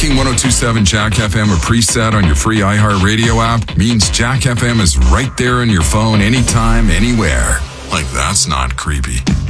Making 102.7 Jack FM a preset on your free iHeartRadio app means Jack FM is right there on your phone anytime, anywhere. Like, that's not creepy.